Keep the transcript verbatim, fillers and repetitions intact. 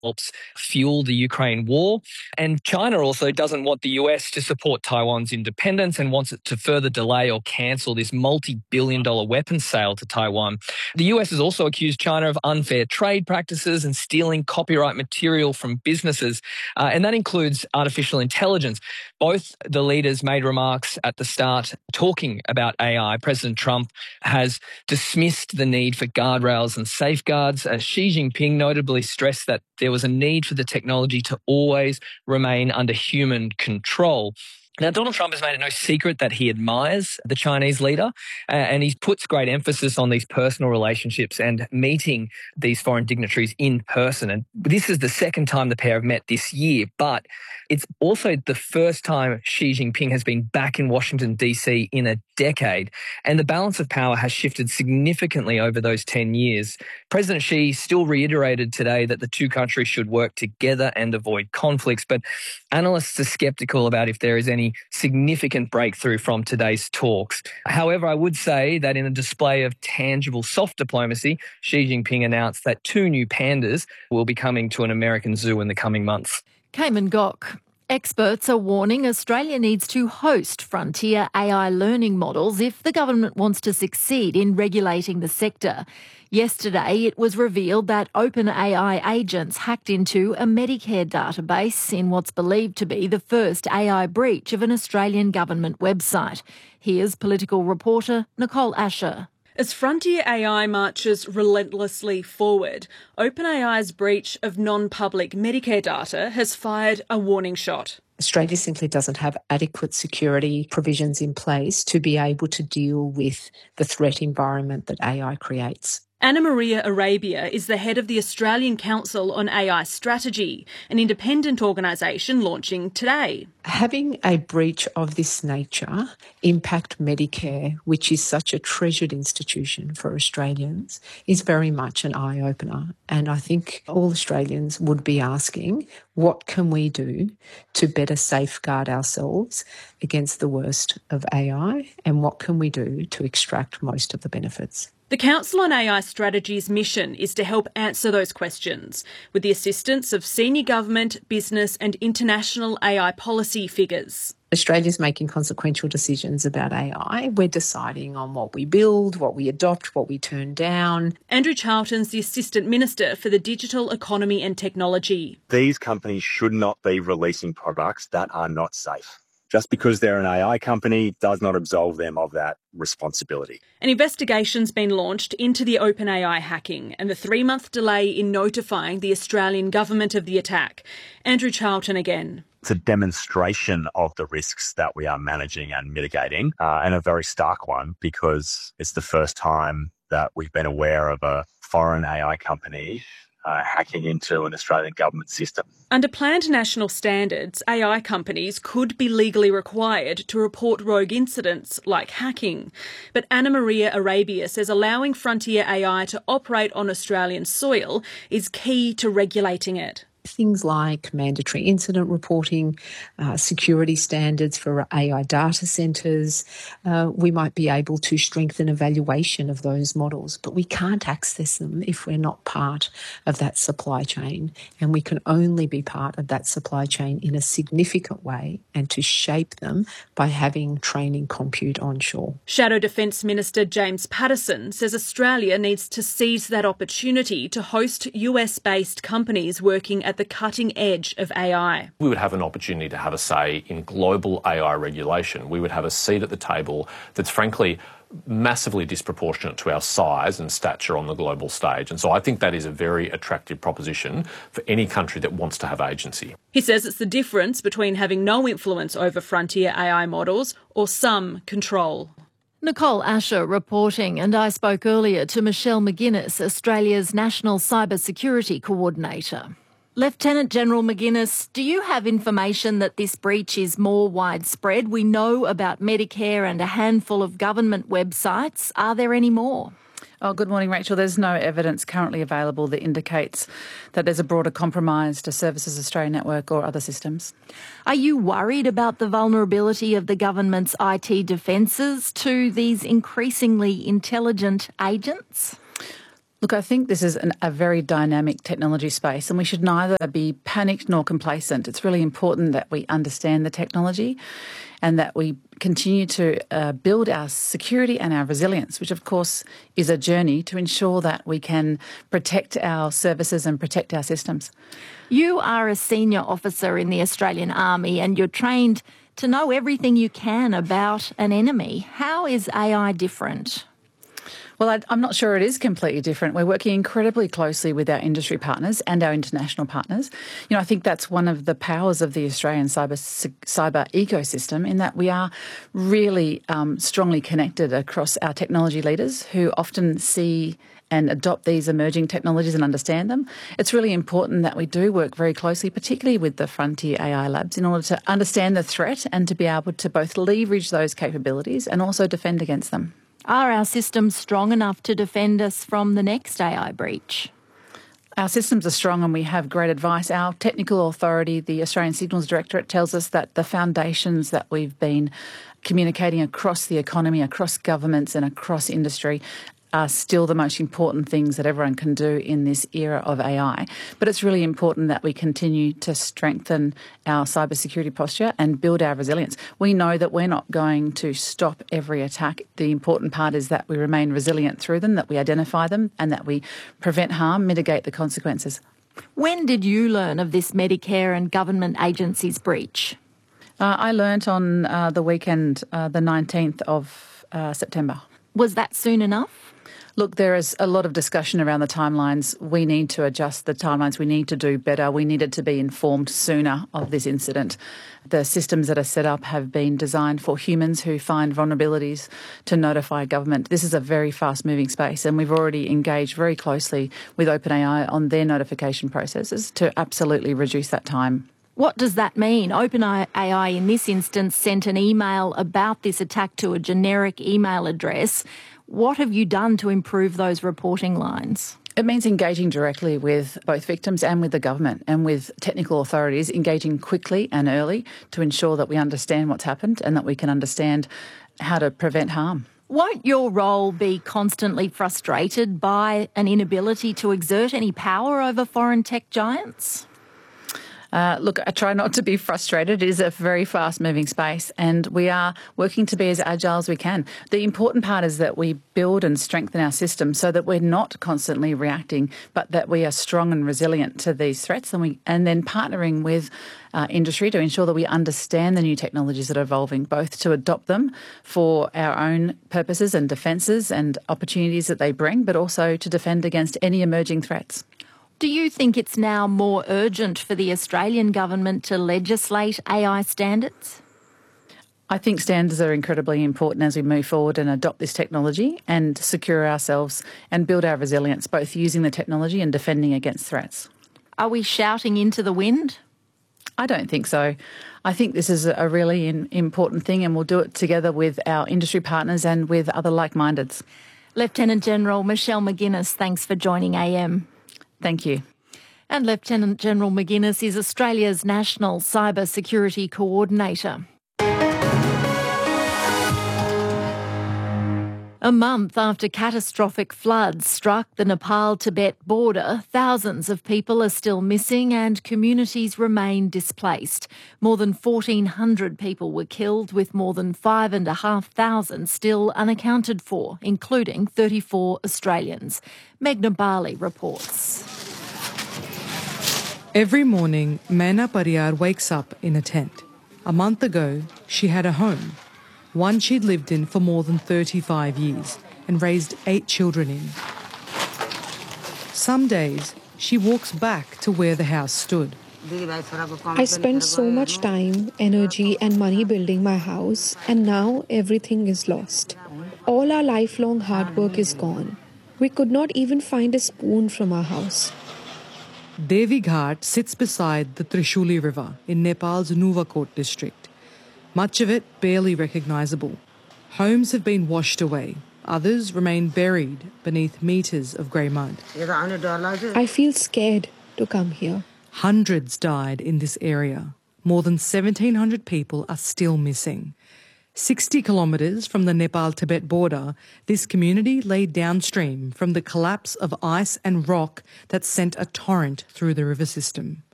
helps fuel the Ukraine war. And China also doesn't want the U S to support Taiwan's independence and wants it to further delay or cancel this multi-billion dollar weapons sale to Taiwan. The U S has also accused China of unfair trade practices and stealing copyright material from businesses, uh, and that includes artificial intelligence. Both the leaders made remarks at the start talking about A I. President Trump has dismissed the need for guardrails and safeguards. Uh, Xi Jinping notably stressed that there was a need for the technology to always remain under human control. Now, Donald Trump has made it no secret that he admires the Chinese leader, uh, and he puts great emphasis on these personal relationships and meeting these foreign dignitaries in person. And this is the second time the pair have met this year, but it's also the first time Xi Jinping has been back in Washington, D C in a decade, and the balance of power has shifted significantly over those ten years. President Xi still reiterated today that the two countries should work together and avoid conflicts, but analysts are sceptical about if there is any significant breakthrough from today's talks. However, I would say that in a display of tangible soft diplomacy, Xi Jinping announced that two new pandas will be coming to an American zoo in the coming months. Cayman Gok. Experts are warning Australia needs to host frontier A I learning models if the government wants to succeed in regulating the sector. Yesterday, it was revealed that OpenAI agents hacked into a Medicare database in what's believed to be the first A I breach of an Australian government website. Here's political reporter Nicole Asher. As Frontier A I marches relentlessly forward, OpenAI's breach of non-public Medicare data has fired a warning shot. Australia simply doesn't have adequate security provisions in place to be able to deal with the threat environment that A I creates. Anna Maria Arabia is the head of the Australian Council on A I Strategy, an independent organisation launching today. Having a breach of this nature impact Medicare, which is such a treasured institution for Australians, is very much an eye-opener. And I think all Australians would be asking, what can we do to better safeguard ourselves against the worst of A I, and what can we do to extract most of the benefits? The Council on A I Strategy's mission is to help answer those questions with the assistance of senior government, business and international A I policy figures. Australia's making consequential decisions about A I. We're deciding on what we build, what we adopt, what we turn down. Andrew Charlton's the Assistant Minister for the Digital Economy and Technology. These companies should not be releasing products that are not safe. Just because they're an A I company does not absolve them of that responsibility. An investigation's been launched into the OpenAI hacking and the three-month delay in notifying the Australian government of the attack. Andrew Charlton again. It's a demonstration of the risks that we are managing and mitigating, uh, and a very stark one because it's the first time that we've been aware of a foreign A I company Uh, hacking into an Australian government system. Under planned national standards, A I companies could be legally required to report rogue incidents like hacking. But Anna Maria Arabia says allowing Frontier A I to operate on Australian soil is key to regulating it. Things like mandatory incident reporting, uh, security standards for A I data centres. Uh, we might be able to strengthen evaluation of those models, but we can't access them if we're not part of that supply chain. And we can only be part of that supply chain in a significant way and to shape them by having training compute onshore. Shadow Defence Minister James Paterson says Australia needs to seize that opportunity to host U S-based companies working at at the cutting edge of A I. We would have an opportunity to have a say in global A I regulation. We would have a seat at the table that's frankly massively disproportionate to our size and stature on the global stage. And so I think that is a very attractive proposition for any country that wants to have agency. He says it's the difference between having no influence over frontier A I models or some control. Nicole Asher reporting, and I spoke earlier to Michelle McGuinness, Australia's National Cybersecurity Coordinator. Lieutenant General McGuinness, do you have information that this breach is more widespread? We know about Medicare and a handful of government websites. Are there any more? Oh, good morning, Rachel. There's no evidence currently available that indicates that there's a broader compromise to Services Australia network or other systems. Are you worried about the vulnerability of the government's I T defences to these increasingly intelligent agents? Look, I think this is an, a very dynamic technology space, and we should neither be panicked nor complacent. It's really important that we understand the technology and that we continue to uh, build our security and our resilience, which of course is a journey to ensure that we can protect our services and protect our systems. You are a senior officer in the Australian Army and you're trained to know everything you can about an enemy. How is A I different? Well, I, I'm not sure it is completely different. We're working incredibly closely with our industry partners and our international partners. You know, I think that's one of the powers of the Australian cyber cyber ecosystem, in that we are really um, strongly connected across our technology leaders who often see and adopt these emerging technologies and understand them. It's really important that we do work very closely, particularly with the Frontier A I Labs, in order to understand the threat and to be able to both leverage those capabilities and also defend against them. Are our systems strong enough to defend us from the next A I breach? Our systems are strong and we have great advice. Our technical authority, the Australian Signals Directorate, tells us that the foundations that we've been communicating across the economy, across governments and across industry are still the most important things that everyone can do in this era of A I. But it's really important that we continue to strengthen our cybersecurity posture and build our resilience. We know that we're not going to stop every attack. The important part is that we remain resilient through them, that we identify them and that we prevent harm, mitigate the consequences. When did you learn of this Medicare and government agencies breach? Uh, I learnt on uh, the weekend, uh, the nineteenth of uh, September. Was that soon enough? Look, there is a lot of discussion around the timelines. We need to adjust the timelines. We need to do better. We needed to be informed sooner of this incident. The systems that are set up have been designed for humans who find vulnerabilities to notify government. This is a very fast-moving space, and we've already engaged very closely with OpenAI on their notification processes to absolutely reduce that time. What does that mean? OpenAI in this instance sent an email about this attack to a generic email address. What have you done to improve those reporting lines? It means engaging directly with both victims and with the government and with technical authorities, engaging quickly and early to ensure that we understand what's happened and that we can understand how to prevent harm. Won't your role be constantly frustrated by an inability to exert any power over foreign tech giants? Uh, look, I try not to be frustrated. It is a very fast-moving space and we are working to be as agile as we can. The important part is that we build and strengthen our system so that we're not constantly reacting, but that we are strong and resilient to these threats, and we and then partnering with uh, industry to ensure that we understand the new technologies that are evolving, both to adopt them for our own purposes and defences and opportunities that they bring, but also to defend against any emerging threats. Do you think it's now more urgent for the Australian government to legislate A I standards? I think standards are incredibly important as we move forward and adopt this technology and secure ourselves and build our resilience, both using the technology and defending against threats. Are we shouting into the wind? I don't think so. I think this is a really in, important thing, and we'll do it together with our industry partners and with other like-mindeds. Lieutenant General Michelle McGuinness, thanks for joining A M. Thank you. And Lieutenant General McGuinness is Australia's National Cyber Security Coordinator. A month after catastrophic floods struck the Nepal-Tibet border, thousands of people are still missing and communities remain displaced. More than fourteen hundred people were killed, with more than five thousand five hundred still unaccounted for, including thirty-four Australians. Meghna Bali reports. Every morning, Meghna Pariyar wakes up in a tent. A month ago, she had a home, one she'd lived in for more than thirty-five years and raised eight children in. Some days, she walks back to where the house stood. I spent so much time, energy and money building my house, and now everything is lost. All our lifelong hard work is gone. We could not even find a spoon from our house. Devi Ghat sits beside the Trishuli River in Nepal's Nuvakot district. Much of it barely recognisable. Homes have been washed away. Others remain buried beneath metres of grey mud. I feel scared to come here. Hundreds died in this area. More than seventeen hundred people are still missing. sixty kilometres from the Nepal-Tibet border, this community lay downstream from the collapse of ice and rock that sent a torrent through the river system.